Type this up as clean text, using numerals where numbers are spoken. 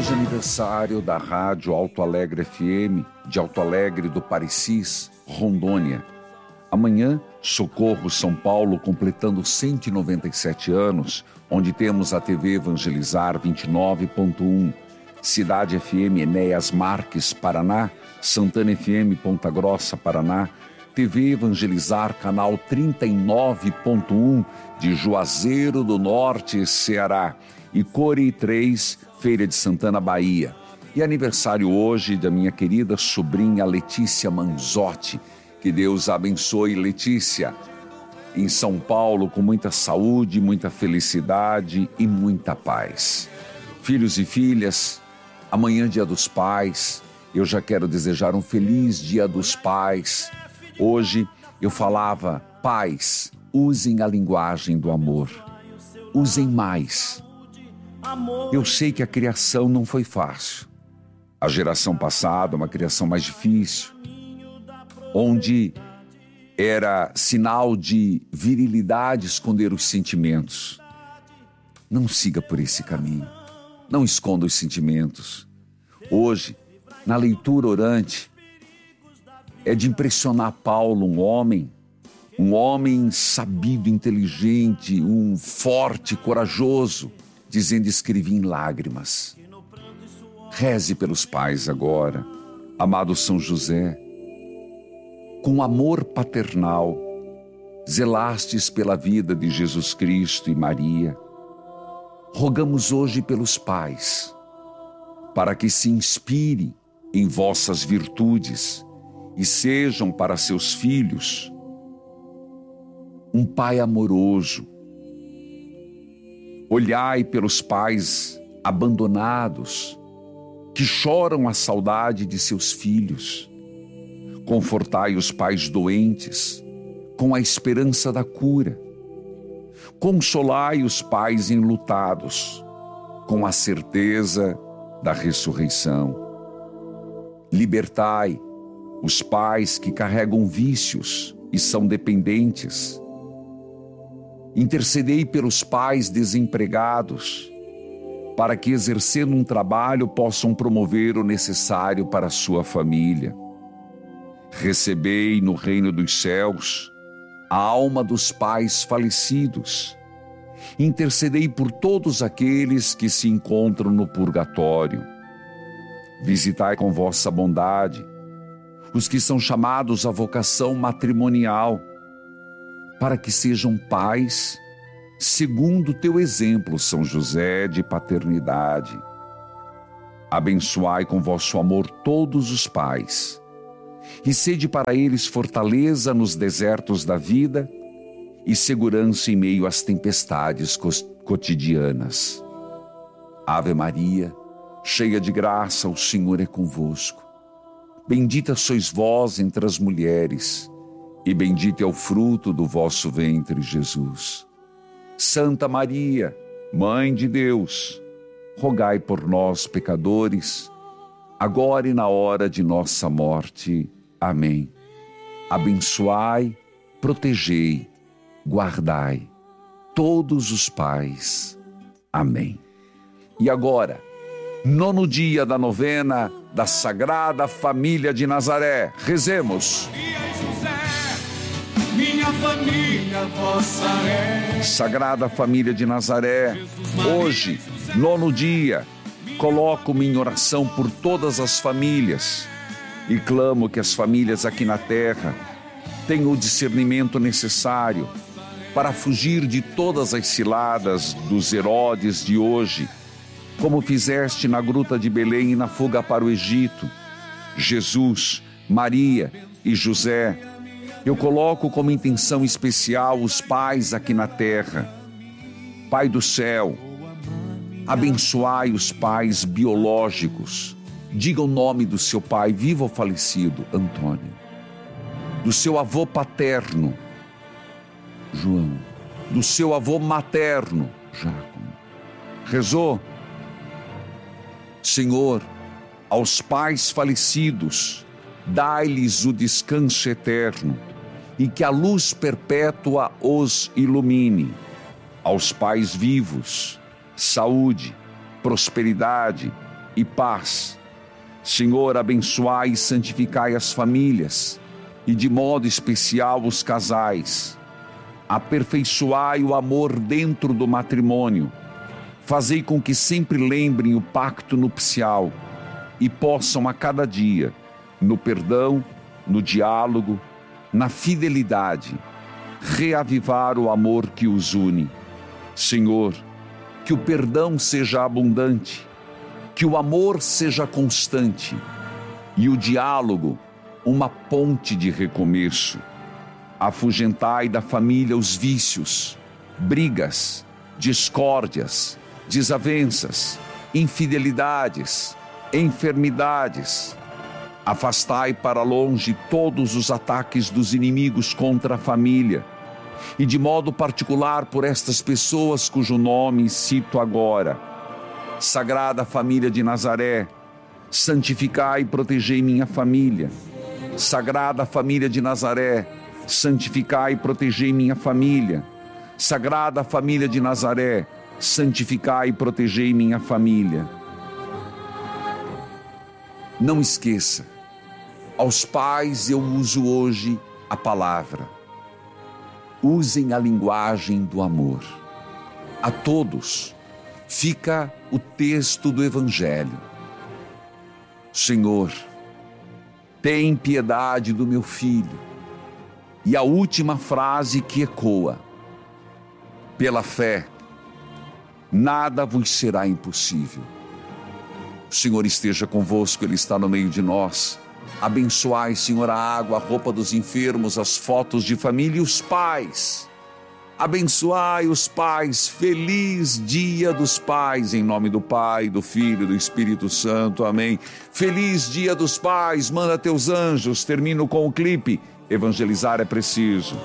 Hoje é aniversário da Rádio Alto Alegre FM, de Alto Alegre do Parecis, Rondônia. Amanhã, Socorro, São Paulo, completando 197 anos, onde temos a TV Evangelizar 29.1, Cidade FM Enéas Marques, Paraná, Santana FM Ponta Grossa, Paraná, TV Evangelizar, canal 39.1 de Juazeiro do Norte, Ceará, e Core 3, Feira de Santana, Bahia. E aniversário hoje da minha querida sobrinha Letícia Manzotti. Que Deus abençoe Letícia em São Paulo com muita saúde, muita felicidade e muita paz. Filhos e filhas, amanhã Dia dos Pais, eu já quero desejar um feliz Dia dos Pais. Hoje eu falava, pais, usem a linguagem do amor, usem mais. Eu sei que a criação não foi fácil. A geração passada, uma criação mais difícil, onde era sinal de virilidade esconder os sentimentos. Não siga por esse caminho. Não esconda os sentimentos. Hoje, na leitura orante, é de impressionar Paulo, um homem sabido, inteligente, um forte, corajoso, dizendo: escrevi em lágrimas. Reze pelos pais agora, amado São José. Com amor paternal, zelastes pela vida de Jesus Cristo e Maria. Rogamos hoje pelos pais, para que se inspirem em vossas virtudes e sejam para seus filhos um pai amoroso. Olhai pelos pais abandonados, que choram a saudade de seus filhos. Confortai os pais doentes com a esperança da cura. Consolai os pais enlutados com a certeza da ressurreição. Libertai os pais que carregam vícios e são dependentes. Intercedei pelos pais desempregados, para que, exercendo um trabalho, possam promover o necessário para a sua família. Recebei no reino dos céus a alma dos pais falecidos. Intercedei por todos aqueles que se encontram no purgatório. Visitai com vossa bondade os que são chamados à vocação matrimonial, para que sejam pais segundo teu exemplo, São José, de paternidade. Abençoai com vosso amor todos os pais, e sede para eles fortaleza nos desertos da vida e segurança em meio às tempestades cotidianas. Ave Maria, cheia de graça, o Senhor é convosco. Bendita sois vós entre as mulheres, e bendito é o fruto do vosso ventre, Jesus. Santa Maria, Mãe de Deus, rogai por nós, pecadores, agora e na hora de nossa morte. Amém. Abençoai, protegei, guardai todos os pais. Amém. E agora, 9º dia da novena da Sagrada Família de Nazaré. Rezemos. Minha família vossa é. Sagrada Família de Nazaré, hoje, 9º dia, coloco-me em oração por todas as famílias e clamo que as famílias aqui na terra tenham o discernimento necessário para fugir de todas as ciladas dos Herodes de hoje, como fizeste na Gruta de Belém e na fuga para o Egito. Jesus, Maria e José, eu coloco como intenção especial os pais aqui na terra. Pai do céu, abençoai os pais biológicos. Diga o nome do seu pai, vivo ou falecido, Antônio. Do seu avô paterno, João. Do seu avô materno, Jácomo. Rezou? Senhor, aos pais falecidos, dai-lhes o descanso eterno e que a luz perpétua os ilumine. Aos pais vivos, saúde, prosperidade, e paz. Senhor, abençoai e santificai as famílias, e de modo especial os casais. Aperfeiçoai o amor dentro do matrimônio. Fazei com que sempre lembrem o pacto nupcial e possam a cada dia, no perdão, no diálogo, na fidelidade, reavivar o amor que os une. Senhor, que o perdão seja abundante, que o amor seja constante e o diálogo uma ponte de recomeço. Afugentai da família os vícios, brigas, discórdias, desavenças, infidelidades, enfermidades. Afastai para longe todos os ataques dos inimigos contra a família, e de modo particular por estas pessoas cujo nome cito agora. Sagrada Família de Nazaré, santificai e protegei minha família. Sagrada Família de Nazaré, santificai e protegei minha família. Sagrada Família de Nazaré, santificai e protegei minha família. Não esqueça, aos pais eu uso hoje a palavra. Usem a linguagem do amor. A todos fica o texto do Evangelho. Senhor, tem piedade do meu filho. E a última frase que ecoa: pela fé, nada vos será impossível. O Senhor esteja convosco, Ele está no meio de nós. Abençoai, Senhor, a água, a roupa dos enfermos, as fotos de família e os pais. Abençoai os pais. Feliz Dia dos Pais, em nome do Pai, do Filho e do Espírito Santo. Amém. Feliz Dia dos Pais. Manda teus anjos. Termino com o clipe. Evangelizar é preciso.